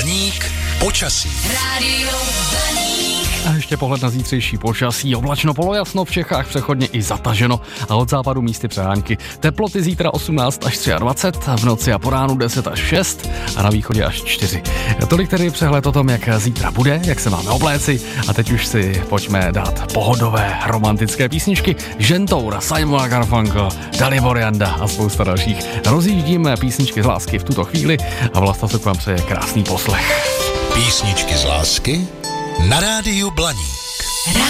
Blaník počasí. Rádio Blaník. A ještě pohled na zítřejší počasí. Oblačno, polojasno, v Čechách přechodně i zataženo a od západu místy přehánky. Teploty zítra 18 až 23, v noci a po ránu 10 až 6 a na východě až 4. Tolik tedy přehled o tom, jak zítra bude, jak se máme obléci a teď už si pojďme dát pohodové romantické písničky. Žentoura, Simon Garfunkel, Dalibor Janda a spousta dalších. Rozjíždíme písničky z lásky v tuto chvíli a Vlasta se k vám přeje krásný poslech. Písničky z lásky na rádiu Blaník.